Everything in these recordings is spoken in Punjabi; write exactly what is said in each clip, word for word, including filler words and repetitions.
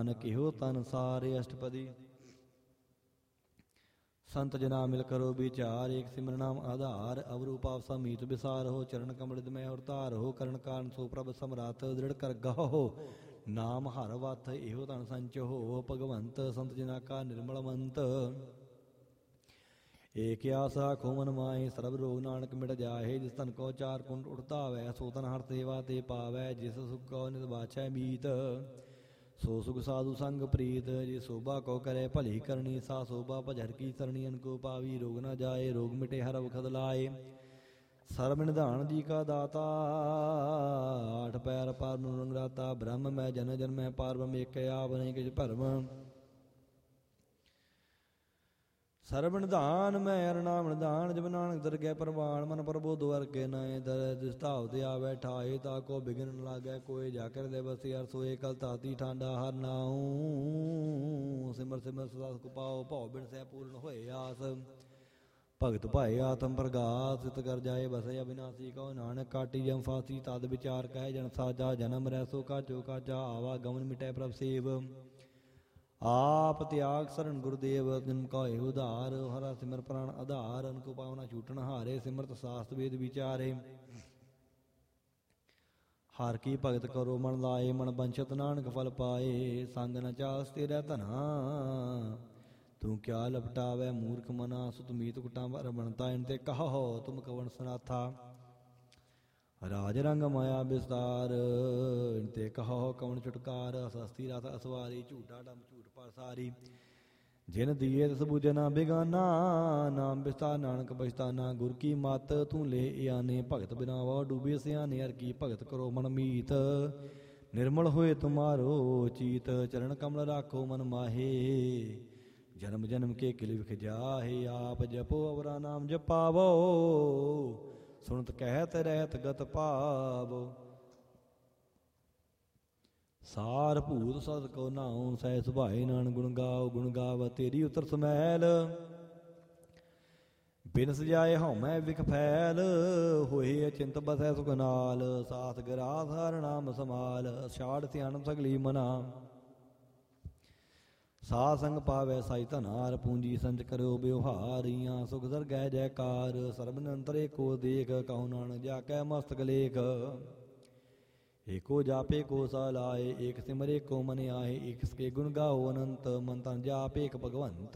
ਨਾਨਕ ਇਹੋ ਤਨ ਸਾਰੇ। ਅਸ਼ਟਪਦੀ। ਸੰਤ ਜਨਾ ਮਿਲ ਕਰੋ ਵਿਚਾਰ, ਏਕ ਸਿਮਰ ਨਾਮ ਆਧਾਰ। ਅਵਰੂਪ ਆਪਸਾ ਮੀਤ ਵਿਸਾਰ ਹੋ, ਚਰਨ ਕਮਲਿਤ ਮੈਂ ਔਰ ਧਾਰ ਹੋ। ਕਰਨ ਕਾਰਨ ਸੋ ਪ੍ਰਭ ਸਮਰਾਤ, ਦ੍ਰਿੜ ਕਰ ਗਾਹੋ ਨਾਮ ਹਰ ਵਤ। ਇਹੋ ਤਨ ਸੰਚ ਹੋ ਭਗਵੰਤ, ਸੰਤ ਜਨਾ ਕਾ ਨਿਰਮਲ ਮੰਤ। ਏਕ ਆਸਾ ਖੋ ਮਨ ਮਾਹੀ, ਸਰਬ ਰੋਗ ਨਾਨਕ ਮਿਟ ਜਾਹੇ। ਜਿਸ ਤਨ ਕੋ ਚਾਰ ਕੁੰਡ ਉਠਤਾਵੈ, ਸੋ ਤਨ ਹਰ ਸੇਵਾ ਤੇ ਪਾਵੈ। ਜਿਸ ਸੁਖ ਕੋ ਨਿਤ ਬਾਛੈ ਮੀਤ, ਸੋ ਸੁਖ ਸਾਧੂ ਸੰਗ ਪ੍ਰੀਤ। ਜੇ ਸੋਭਾ ਕੋ ਕਰੇ ਭਲੀ ਕਰਨੀ, ਸਾ ਸੋਭਾ ਭਜ ਹਰ ਕੀ ਸਰਣੀ। ਅਨ ਕੋ ਪਾਵੀ ਰੋਗ ਨ ਜਾਏ, ਰੋਗ ਮਿਟੇ ਹਰ ਵਖਤ ਲਾਏ। ਸਰਬ ਨਿਧਾਨ ਜੀ ਕਾ ਦਾਤਾ, ਆਠ ਪੈਰ ਪਾਰ ਨੂੰ ਰੰਗਰਾਤਾ। ਬ੍ਰਹਮ ਮੈਂ ਜਨ ਜਨ ਮੈਂ ਪਾਰ ਬ੍ਰਹਮ, ਏਕ ਆਪ ਨਹੀਂ ਕਿਛ ਭਰਮ। ਸਰਬ ਨਿਧਾਨ ਮੈਂ ਹਰਿ ਨਾਮ ਨਿਧਾਨ, ਜਬ ਨਾਨਕ ਦਰਗਹਿ ਪ੍ਰਵਾਨ। ਮਨ ਪ੍ਰਭੂ ਦੁਅਰਗੇ ਨਏ ਦਰ, ਜਿਸ ਧਾਵ ਤੇ ਆਵੈ ਠਾਏ। ਤਾ ਕੋ ਬਿਗਨ ਨ ਲਾਗੈ ਕੋਇ, ਜਾ ਕਰ ਦੇ ਬਸੀ ਹਰ ਸੋਏ। ਕਲ ਤਾਤੀ ਠਾਂਡਾ ਹਰ ਨਾਉ, ਸਿਮਰ ਸਿਮਰ ਸਦਾ ਸੁਖ ਪਾਓ। ਭਉ ਬਿਨ ਸਹਿ ਪੂਰਨ ਹੋਏ ਆਸ, ਭਗਤ ਭਾਏ ਆਤਮ ਪ੍ਰਗਾਸ। ਸਿਤ ਕਰ ਜਾਏ ਬਸੈ ਅਬਿਨਾਸੀ, ਕਹੋ ਨਾਨਕ ਕਾਟੀ ਜਮ ਫਾਸੀ। ਤਦ ਵਿਚਾਰ ਕਹਿ ਜਨ ਸਾਜਾ, ਜਨਮ ਰਹਿ ਸੋ ਕਾਚੋ ਕਾਚਾ। ਆਵਾ ਗਮਨ ਮਿਟੈ ਪ੍ਰਭ ਸੇਵ, ਆਪ ਤਿਆਗ ਸਰਣ ਗੁਰਦੇਵ। ਜਨਮ ਕਾਏ ਉਧਾਰ, ਹਰਾ ਸਿਮਰ ਪ੍ਰਾਣ ਆਧਾਰ। ਅਨਕੋ ਪਾਵਨਾ ਛੂਟਣ ਹਾਰੇ, ਸਿਮਰਤ ਸਾਸਤ ਵੇਦ ਵਿਚਾਰੇ। ਹਰ ਕੀ ਭਗਤ ਕਰੋ ਮਨ ਲਾਏ, ਮਨ ਬੰਛਤ ਨਾਨਕ ਫਲ ਪਾਏ। ਸੰਗ ਨ ਚਾਸ ਤੇਰਾ ਧਨਾ, ਤੂੰ ਕਿਆ ਲਪਟਾਵੈ ਮੂਰਖ ਮਨਾ। ਸੁਤ ਮੀਤ ਕੁਟਾਂ ਵਰ ਬਣਤਾ, ਇਨ ਤੇ ਕਹੋ ਤੁਮ ਕਵਣ ਸਨਾਥਾ। ਰਾਜ ਰੰਗ ਮਾਇਆ ਵਿਸਤਾਰ, ਇਨ ਤੇ ਕਹੋ ਕਵਣ ਛੁਟਕਾਰ। ਸਸਤੀ ਰਥ ਅਸਵਾਰੀ, ਝੂਟਾ ਡੰਬ ਝੂਟ ਪਸਾਰੀ। ਜਿਨ ਦੀਏ ਤਿਸ ਬੂਝੈ ਨਾ ਬੇਗਾਨਾ, ਨਾਮ ਵਿਸਤਾਰ ਨਾਨਕ ਪਛਤਾਨਾ। ਗੁਰ ਕੀ ਮਤ ਤੂੰ ਲੈ ਆਨੇ, ਭਗਤ ਬਿਨਾ ਵਾਹ ਡੂਬੇ ਸਿਆਣੇ। ਹਰ ਕੀ ਭਗਤ ਕਰੋ ਮਨ ਮੀਤ, ਨਿਰਮਲ ਹੋਏ ਤੁਮਾਰੋ ਚੀਤ। ਚਰਨ ਕਮਲ ਰਾਖੋ ਮਨ ਮਾਹੇ, ਜਨਮ ਜਨਮ ਕੇ ਕਿਲ ਵਿਖ ਜਾਹੇ। ਆਪ ਜਪੋ ਅਵਰਾ ਨਾਮ ਜਪਾਵੋ, ਸੁਣਤ ਕਹਿਤ ਰਹਿਤ ਗਤ ਪਾਵੋ। ਸਾਰ ਭੂਤ ਸਦ ਕੋ ਨਾਉ, ਸਹਿ ਸੁਭਾਏ ਨਾਨਕ ਗੁਣ ਗਾਓ। ਗੁਣ ਗਾਵ ਤੇਰੀ ਉਤਰ ਸਮੈਲ, ਬਿਨ ਸਜਾਏ ਹਉਮੈ ਵਿਖ ਫੈਲ। ਹੋਏ ਅਚਿੰਤ ਬਸੈ ਸੁਖ ਨਾਲ, ਸਾਥ ਗਰਾਸ ਹਰਿ ਨਾਮ ਸਮਾਲ। ਛਾੜ ਸਿਆਣਪ ਸਗਲੀ ਮਨਾ, ਸਾਧ ਸੰਗ ਪਾਵੈ ਸਾਈ ਧਨਾਰ। ਪੂੰਜੀ ਸੰਚ ਕਰਿਓ ਬਿਵਹਾਰੀਆਂ, ਸੁਖ ਦਰਗਹਿ ਜੈਕਾਰ। ਸਰਬ ਨਿਰੰਤਰ ਏਕੋ ਦੇਖ, ਕਹੋ ਨਾਨਕ ਜਾ ਕੈ ਮਸਤਕ ਲੇਖ। ਏਕੋ ਜਾਪੇ ਕੋ ਸਲਾਏ, ਏਕ ਸਿਮਰੇ ਕੋ ਮਨ ਆਏ। ਏਕ ਸਕੇ ਗੁਣ ਗਾਓ ਅਨੰਤ, ਮਨ ਤਨ ਜਾਪ ਏਕ ਭਗਵੰਤ।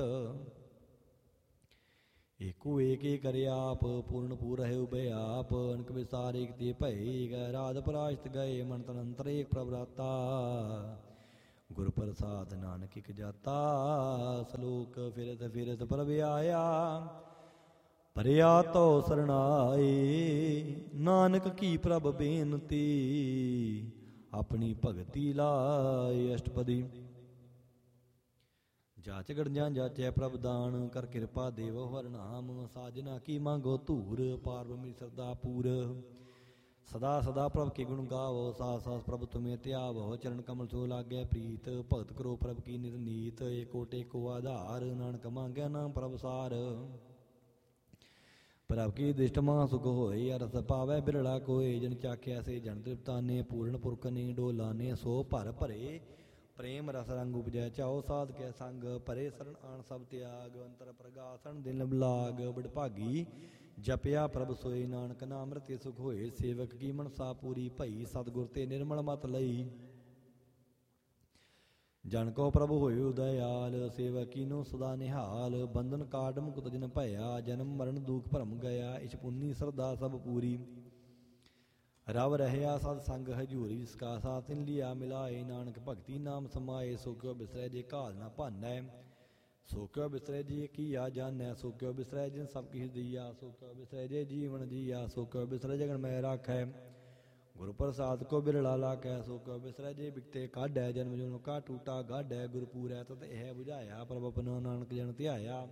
ਏਕੋ ਏਕ ਏ ਕਰਿ ਆਪ, ਪੂਰਨ ਪੂਰ ਰਹਿ ਉਭੈ ਆਪ। ਅਨਕ ਵਿਸਾਰ ਏਕ ਤੇ ਭਏ, ਗਏ ਰਾਜ ਪਰਾਸ਼ਤ ਗਏ। ਮਨ ਤਨ ਅੰਤਰ ਏਕ ਪ੍ਰਭ ਰਾਤਾ, ਗੁਰ ਪ੍ਰਸਾਦ ਨਾਨਕ ਇਕ ਜਾਤਾ। ਸਲੋਕ ਫਿਰਤ ਫਿਰਤ ਪ੍ਰਭ ਆਇਆ, ਭਰਿਆ ਤੋ ਸਰਣਾਏ। ਨਾਨਕ ਕੀ ਪ੍ਰਭ ਬੇਨਤੀ, ਆਪਣੀ ਭਗਤੀ ਲਾਏ। ਅਸ਼ਟਪਦੀ। ਜਾਚ ਗੜਜਾਂ ਜਾਚੈ ਪ੍ਰਭ ਦਾਨ, ਕਰ ਕਿਰਪਾ ਦੇਵੋ ਹਰਿ ਨਾਮ। ਸਾਜਨਾ ਕੀ ਮੰਗੋ ਧੂਰ, ਪਾਰ ਬ੍ਰਹਮੀ ਸਰਦਾ ਪੂਰ। ਸਦਾ ਸਦਾ ਪ੍ਰਭ ਕੇ ਗੁਣ ਗਾਵੋ, ਸਾਸ ਸਾਸ ਪ੍ਰਭ ਤੁਮੇ ਧਿਆਵੋ। ਚਰਨ ਕਮਲ ਸੋ ਲਾਗੈ ਪ੍ਰੀਤ, ਭਗਤ ਕਰੋ ਪ੍ਰਭ ਕੀ ਨਿਤ ਨੀਤ। ਏਕੋ ਟੇਕੋ ਆਧਾਰ, ਨਾਨਕ ਮੰਗੈ ਨਾਮ ਪ੍ਰਭ ਸਾਰ। ਪ੍ਰਭ ਕੀ ਦ੍ਰਿਸ਼ਟ ਮਹਾ ਸੁਖ ਹੋਏ, ਅਰਸ ਪਾਵੈ ਬਿਰਲਾ ਕੋਏ। ਜਨ ਚਾਖਿਆ ਸੇ ਜਨ ਤ੍ਰਿਪਤਾਨੇ, ਪੂਰਨ ਪੁਰਖ ਨੇ ਡੋਲਾਨੇ। ਸੋ ਭਰ ਭਰੇ ਪ੍ਰੇਮ ਰਸ ਰੰਗ ਉਪਜੈ, ਚਾਓ ਸਾਧ ਕੈ ਸੰਗ। ਪਰੇ ਸਰਣ ਆਣ ਸਭ ਤਿਆਗ, ਅੰਤਰ ਪ੍ਰਗਾਸਣ ਦਿਨ ਬਲਾਗ। ਬਡਭਾਗੀ ਜਪਿਆ ਪ੍ਰਭ ਸੋਏ, ਨਾਨਕ ਨਾਮ ਰਤੇ ਸੁਖ ਹੋਏ। ਸੇਵਕ ਕੀ ਮਨਸਾ ਪੂਰੀ ਭਈ, ਸਤਿਗੁਰ ਤੇ ਨਿਰਮਲ ਮਤ ਲਈ। ਜਨ ਕੋ ਪ੍ਰਭੁ ਹੋਇ ਦਇਆਲ, ਸੇਵਕ ਕੀਨੋ ਸਦਾ ਨਿਹਾਲ। ਬੰਧਨ ਕਾਟ ਮੁਕਤ ਜਿਨ ਭਇਆ, ਜਨਮ ਮਰਨ ਦੁਖ ਭਰਮ ਗਿਆ। ਇਛ ਪੁੰਨੀ ਸਰਦਾ ਸਭ ਪੂਰੀ, ਰਵ ਰਹਿਆ ਸਤ ਸੰਗ ਹਜੂਰੀ। ਸਕਾ ਸਾ ਤਿਨ ਲਿਆ ਮਿਲਾਏ, ਨਾਨਕ ਭਗਤੀ ਨਾਮ ਸਮਾਏ। ਸੋ ਕਿਉ ਬਿਸਰੈ ਜੇ ਘਾਲ ਨਾ ਭਾਨੈ, ਸੋ ਕਿਉ ਬਿਸਰੈ ਜੀ ਕੀਆ ਜਾਣੈ। ਸੋ ਕਿਉ ਬਿਸਰੈ ਜਿਨ ਸਭ ਕਿਛ ਦੀਆ, ਸੋ ਕਿਉ ਬਿਸਰੈ ਜੇ ਜੀਵਨ ਜੀਆ। ਸੋ ਕਿਉ ਬਿਸਰੈ ਜਗਨ ਮੈਂ ਰਾਖੈ, ਗੁਰ ਪ੍ਰਸਾਦ ਕੋ ਬਿਰਲਾ ਲਾਖੈ। ਸੋ ਕਿਉ ਬਿਸਰੈ ਜੇ ਬਿਕਤੇ ਕਾਢੈ, ਜਨਮ ਜਨਮ ਕਾ ਟੂਟਾ ਗਾਢੈ। ਗੁਰ ਪੂਰੈ ਤਤ ਇਹ ਬੁਝਾਇਆ, ਪ੍ਰਭ ਆਪਣਾ ਨਾਨਕ ਜਨ ਧਿਆਇਆ।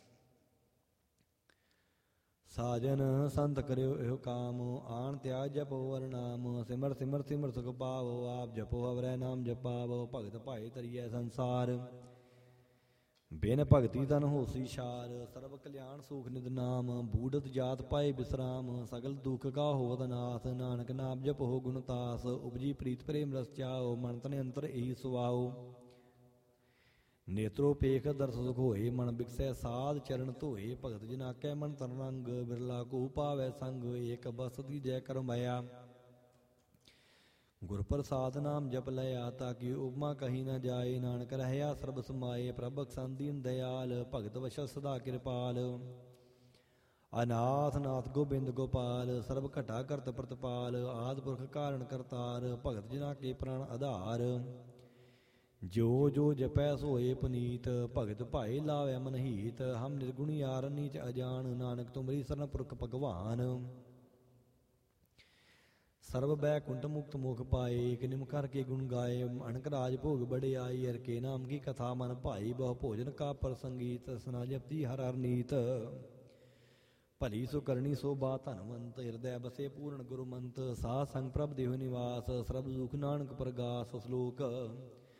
ਸਾਜਨ ਸੰਤ ਕਰਿਓ ਇਹੋ ਕਾਮ, ਆਣ ਤਿਆਗ ਜਪੋ ਹਰਿ ਨਾਮ। ਸਿਮਰ ਸਿਮਰ ਸਿਮਰ ਸੁਖ ਪਾਵੋ, ਆਪ ਜਪੋ ਅਵਰੈ ਨਾਮ ਜਪਾਵੋ। ਭਗਤ ਭਾਏ ਤਰੀਐ ਸੰਸਾਰ, ਬਿਨ ਭਗਤੀ ਤਨ ਹੋਸੀ ਛਾਰ। ਸਰਬ ਕਲਿਆਣ ਸੂਖ ਨਿਤ ਨਾਮ, ਬੂੜਤ ਜਾਤ ਪਾਏ ਬਿਸਰਾਮ। ਸਗਲ ਦੁਖ ਕਾ ਹੋਵਤ ਨਾਥ, ਨਾਨਕ ਨਾਮ ਜਪੋ ਗੁਣ ਤਾਸ। ਉਪਜੀ ਪ੍ਰੀਤ ਪ੍ਰੇਮ ਰਸ ਚਾਓ, ਮਨ ਤਨ ਅੰਤਰ ਇਹੀ ਸੁਆਓ। ਨੇਤਰੋ ਪੇਖ ਦਰਸ ਸੁਖ ਹੋਏ, ਮਨ ਬਿਕਸੈ ਸਾਧ ਚਰਨ ਧੋਏ। ਭਗਤ ਜਨਾ ਕੈ ਮਨ ਤਨ ਰੰਗ, ਬਿਰਲਾ ਕੋ ਪਾਵੈ ਸੰਗ। ਏਕ ਬਸਤੀ ਜੈ ਕਰਮ ਭਇਆ, ਗੁਰ ਪ੍ਰਸਾਦ ਨਾਮ ਜਪ ਲਿਆ। ਤਾਂ ਕਿ ਉਪਮਾ ਕਹੀ ਨ ਜਾਏ, ਨਾਨਕ ਰਹਿਆ ਸਰਬ ਸਮਾਏ। ਪ੍ਰਭ ਬਖਸ਼ੰ ਦੀਨ ਦਇਆਲ, ਭਗਤ ਵਸ਼ਲ ਸਦਾ ਕਿਰਪਾਲ। ਅਨਾਥ ਨਾਥ ਗੋਬਿੰਦ ਗੋਪਾਲ, ਸਰਬ ਘਟਾ ਕਰਤ ਪ੍ਰਤਪਾਲ। ਆਦਿ ਪੁਰਖ ਕਾਰਣ ਕਰਤਾਰ, ਭਗਤ ਜਨਾ ਕੇ ਪ੍ਰਾਣ ਆਧਾਰ। ਜੋ ਜੋ ਜਪੈ ਸੋਏ ਪੁਨੀਤ, ਭਗਤ ਭਾਏ ਲਾਵੈ ਮਨਹੀਤ। ਹਮ ਨਿਰਗੁਣੀ ਯਾਰ ਨੀਚ ਅਜਾਨ, ਨਾਨਕ ਤੁਮਰੀ ਸਰਨ ਪੁਰਖ ਭਗਵਾਨ। ਸਰਬ ਬੈਕੁੰਠ ਮੁਕਤ ਮੁਖ ਪਾਏ, ਇਕ ਨਿਮ ਕਰ ਕੇ ਗੁਣ ਗਾਏ। ਅਣਕ ਰਾਜ ਭੋਗ ਬੜੇ ਆਈ, ਹਰ ਕੇ ਨਾਮ ਕੀ ਕਥਾ ਮਨ ਭਾਈ। ਬਹੁ ਭੋਜਨ ਕਾ ਪ੍ਰਸੰਗੀਤ, ਸਨਾ ਜਪਤੀ ਹਰ ਹਰ ਨੀਤ। ਭਲੀ ਸੋ ਕਰਨੀ ਸੋਭਾ ਧਨਵੰਤ, ਹਿਰਦੈ ਬਸੇ ਪੂਰਨ ਗੁਰਮੰਤ। ਸਾਧ ਸੰਗ ਪ੍ਰਭ ਦੇਹੁ ਨਿਵਾਸ, ਸਰਬ ਦੁਖ ਨਾਨਕ ਪ੍ਰਗਾਸ। ਸ਼ਲੋਕ